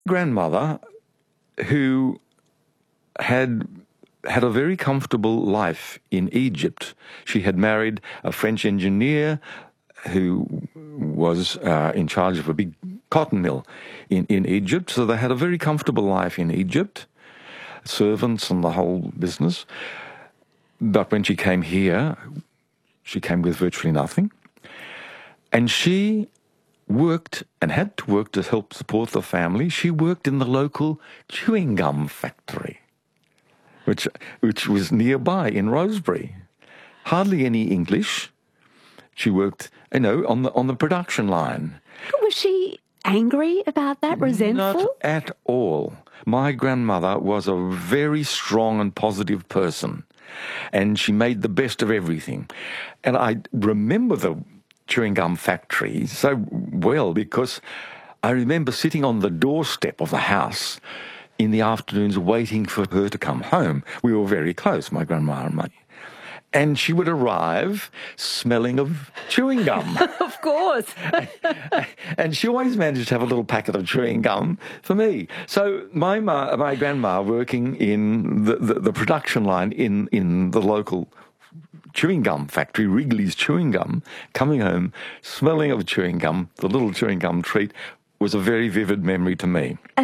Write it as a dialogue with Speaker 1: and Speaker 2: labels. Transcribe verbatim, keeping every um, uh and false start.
Speaker 1: grandmother who had had a very comfortable life in Egypt. She had married a French engineer who was uh, in charge of a big cotton mill in, in Egypt. So they had a very comfortable life in Egypt, servants and the whole business. But when she came here, she came with virtually nothing. And she worked and had to work to help support the family. She worked in the local chewing gum factory, which which was nearby in Rosebery. Hardly any English. She worked, you know, on the on the production line.
Speaker 2: Was she angry about that, resentful?
Speaker 1: Not at all. My grandmother was a very strong and positive person, and she made the best of everything. And I remember the chewing gum factory so well because I remember sitting on the doorstep of the house in the afternoons waiting for her to come home. We were very close, my grandma and me. And she would arrive smelling of chewing gum.
Speaker 2: Of course.
Speaker 1: And she always managed to have a little packet of chewing gum for me. So my ma, my grandma working in the, the, the production line in, in the local chewing gum factory, Wrigley's Chewing Gum, coming home, smelling of chewing gum, the little chewing gum treat, was a very vivid memory to me.